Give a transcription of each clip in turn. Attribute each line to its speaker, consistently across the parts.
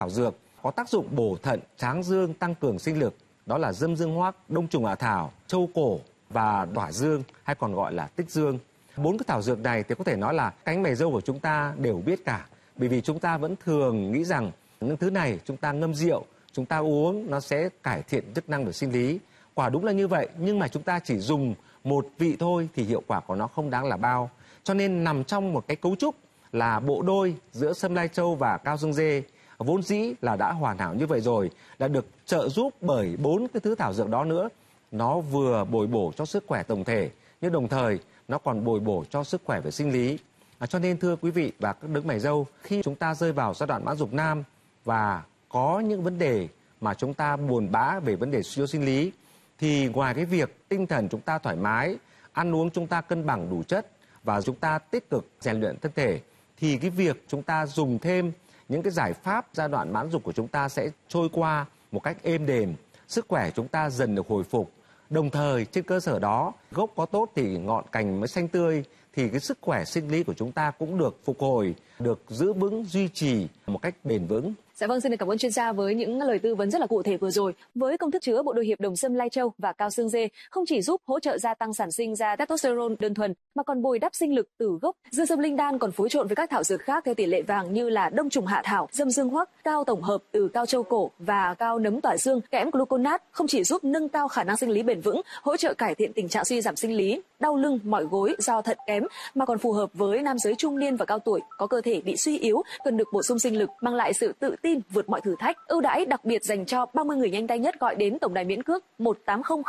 Speaker 1: thảo dược có tác dụng bổ thận, tráng dương, tăng cường sinh lực, đó là dâm dương hoắc, đông trùng hạ thảo, châu cổ và đỏa dương hay còn gọi là tích dương. 4 cái thảo dược này thì có thể nói là cánh mày râu của chúng ta đều biết cả, bởi vì chúng ta vẫn thường nghĩ rằng những thứ này chúng ta ngâm rượu, chúng ta uống nó sẽ cải thiện chức năng về sinh lý. Quả đúng là như vậy, nhưng mà chúng ta chỉ dùng một vị thôi thì hiệu quả của nó không đáng là bao. Cho nên nằm trong một cái cấu trúc là bộ đôi giữa sâm lai châu và cao xương dê, vốn dĩ là đã hoàn hảo như vậy rồi, là được trợ giúp bởi 4 cái thứ thảo dược đó nữa. Nó vừa bồi bổ cho sức khỏe tổng thể, nhưng đồng thời nó còn bồi bổ cho sức khỏe về sinh lý. Cho nên thưa quý vị và các đấng mày râu, khi chúng ta rơi vào giai đoạn mãn dục nam và có những vấn đề mà chúng ta buồn bã về vấn đề suy yếu sinh lý, thì ngoài cái việc tinh thần chúng ta thoải mái, ăn uống chúng ta cân bằng đủ chất và chúng ta tích cực rèn luyện thân thể, thì cái việc chúng ta dùng thêm những cái giải pháp giai đoạn mãn dục của chúng ta sẽ trôi qua một cách êm đềm, sức khỏe chúng ta dần được hồi phục. Đồng thời trên cơ sở đó, gốc có tốt thì ngọn cành mới xanh tươi, thì cái sức khỏe sinh lý của chúng ta cũng được phục hồi, được giữ vững, duy trì một cách bền vững.
Speaker 2: Dạ vâng, xin cảm ơn chuyên gia với những lời tư vấn rất là cụ thể vừa rồi. Với công thức chứa bộ đôi hiệp đồng sâm lai châu và cao xương dê không chỉ giúp hỗ trợ gia tăng sản sinh ra testosterone đơn thuần mà còn bồi đắp sinh lực từ gốc. Dương sâm linh đan còn phối trộn với các thảo dược khác theo tỷ lệ vàng như là đông trùng hạ thảo, dâm dương hoắc, cao tổng hợp từ cao châu cổ và cao nấm tỏa dương, kẽm gluconat không chỉ giúp nâng cao khả năng sinh lý bền vững, hỗ trợ cải thiện tình trạng suy giảm sinh lý, đau lưng, mỏi gối do thận kém mà còn phù hợp với nam giới trung niên và cao tuổi có cơ thể bị suy yếu, cần được bổ sung sinh lực, mang lại sự tự tin vượt mọi thử thách. Ưu đãi đặc biệt dành cho 30 người nhanh tay nhất gọi đến tổng đài miễn cước 1800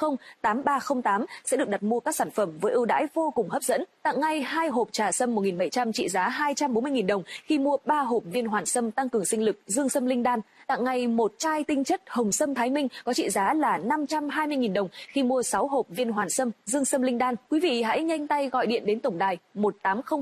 Speaker 2: 8308 sẽ được đặt mua các sản phẩm với ưu đãi vô cùng hấp dẫn. Tặng ngay 2 hộp trà sâm 1.700 trị giá 240.000 đồng khi mua 3 hộp viên hoàn sâm tăng cường sinh lực dương sâm linh đan. Tặng ngay 1 chai tinh chất hồng sâm Thái Minh có trị giá là 520.000 đồng khi mua 6 hộp viên hoàn sâm dương sâm linh đan. Quý vị hãy nhanh tay gọi điện đến tổng đài 1800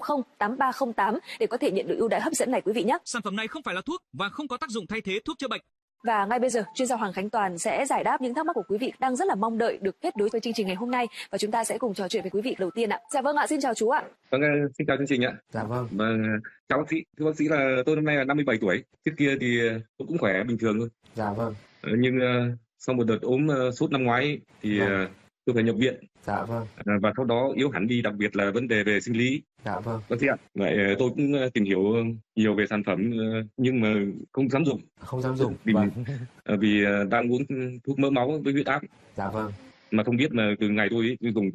Speaker 2: 8308 để có thể nhận được ưu đãi hấp dẫn này quý vị nhé.
Speaker 3: Sản phẩm này không phải là thuốc và không có tác dụng thay thế thuốc chữa bệnh.
Speaker 2: Và ngay bây giờ, chuyên gia Hoàng Khánh Toàn sẽ giải đáp những thắc mắc của quý vị đang rất là mong đợi được kết nối với chương trình ngày hôm nay và chúng ta sẽ cùng trò chuyện với quý vị đầu tiên ạ. Dạ vâng ạ, xin chào chú ạ.
Speaker 4: Vâng, xin chào chương trình ạ.
Speaker 1: Dạ vâng.
Speaker 4: Chào bác sĩ. Thưa bác sĩ là tôi năm nay là 57 tuổi. Trước kia thì tôi cũng khỏe bình thường thôi.
Speaker 1: Dạ vâng.
Speaker 4: Nhưng sau một đợt ốm sốt năm ngoái thì tôi phải nhập viện.
Speaker 1: Dạ vâng.
Speaker 4: Và sau đó yếu hẳn đi, đặc biệt là vấn đề về sinh lý.
Speaker 1: Dạ vâng.
Speaker 4: Bác sĩ ạ. Vậy tôi cũng tìm hiểu nhiều về sản phẩm nhưng mà không dám dùng.
Speaker 1: Không dám dùng.
Speaker 4: Vì đang uống thuốc mỡ máu với huyết áp.
Speaker 1: Dạ vâng.
Speaker 4: Mà không biết là từ ngày tôi dùng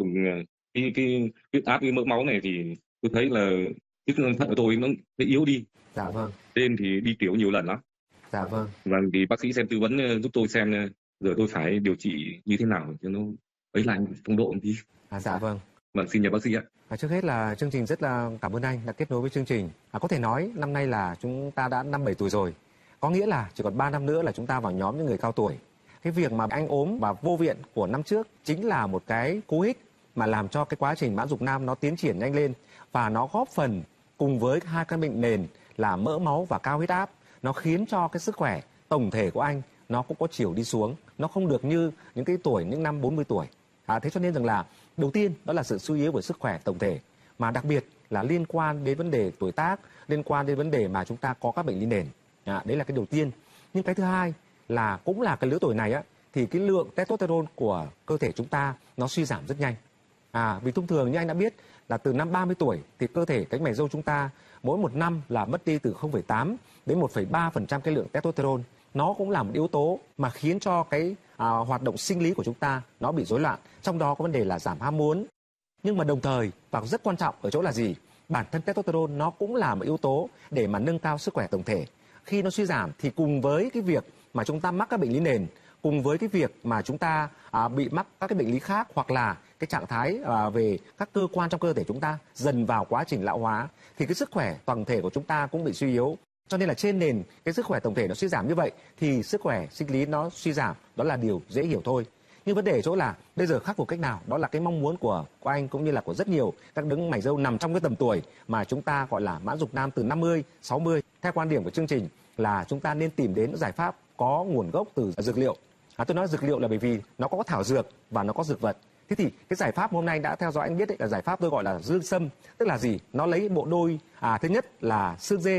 Speaker 4: cái huyết áp với mỡ máu này thì tôi thấy là chức năng thận của tôi nó yếu đi.
Speaker 1: Dạ vâng.
Speaker 4: Nên thì đi tiểu nhiều lần lắm.
Speaker 1: Dạ vâng.
Speaker 4: Và thì bác sĩ xem tư vấn giúp tôi xem giờ tôi phải điều trị như thế nào cho nó ấy lại phong độ một tí.
Speaker 1: Dạ vâng.
Speaker 4: Vâng, xin nhờ bác sĩ ạ.
Speaker 1: Trước hết là chương trình rất là cảm ơn anh đã kết nối với chương trình. Có thể nói năm nay là chúng ta đã 57 tuổi rồi. Có nghĩa là chỉ còn 3 năm nữa là chúng ta vào nhóm những người cao tuổi. Cái việc mà anh ốm và vô viện của năm trước chính là một cái cú hích mà làm cho cái quá trình mãn dục nam nó tiến triển nhanh lên và nó góp phần cùng với hai căn bệnh nền là mỡ máu và cao huyết áp, nó khiến cho cái sức khỏe tổng thể của anh nó cũng có chiều đi xuống, nó không được như những cái tuổi những năm 40 tuổi. Thế cho nên rằng là đầu tiên đó là sự suy yếu của sức khỏe tổng thể, mà đặc biệt là liên quan đến vấn đề tuổi tác, liên quan đến vấn đề mà chúng ta có các bệnh lý nền. Đấy là cái đầu tiên. Nhưng cái thứ hai là cũng là cái lứa tuổi này thì cái lượng testosterone của cơ thể chúng ta nó suy giảm rất nhanh. Vì thông thường như anh đã biết là từ năm 30 tuổi thì cơ thể cánh mày râu chúng ta mỗi một năm là mất đi từ 0,8 đến 1,3% cái lượng testosterone. Nó cũng là một yếu tố mà khiến cho cái hoạt động sinh lý của chúng ta nó bị rối loạn, trong đó có vấn đề là giảm ham muốn. Nhưng mà đồng thời và rất quan trọng ở chỗ là gì? Bản thân testosterone nó cũng là một yếu tố để mà nâng cao sức khỏe tổng thể. Khi nó suy giảm thì cùng với cái việc mà chúng ta mắc các bệnh lý nền, cùng với cái việc mà chúng ta bị mắc các cái bệnh lý khác, hoặc là cái trạng thái về các cơ quan trong cơ thể chúng ta dần vào quá trình lão hóa, thì cái sức khỏe tổng thể của chúng ta cũng bị suy yếu. Cho nên là trên nền cái sức khỏe tổng thể nó suy giảm như vậy thì sức khỏe sinh lý nó suy giảm, đó là điều dễ hiểu thôi. Nhưng vấn đề ở chỗ là bây giờ khắc phục cách nào? Đó là cái mong muốn của anh cũng như là của rất nhiều các đấng mày râu nằm trong cái tầm tuổi mà chúng ta gọi là mãn dục nam từ 50, 60. Theo quan điểm của chương trình là chúng ta nên tìm đến giải pháp có nguồn gốc từ dược liệu. Tôi nói dược liệu là bởi vì nó có thảo dược và nó có dược vật. Thế thì cái giải pháp hôm nay đã theo dõi anh biết là giải pháp tôi gọi là dương sâm, tức là gì? Nó lấy bộ đôi thứ nhất là xương dê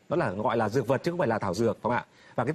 Speaker 1: nó là gọi là dược vật chứ không phải là thảo dược, phải không ạ? Và cái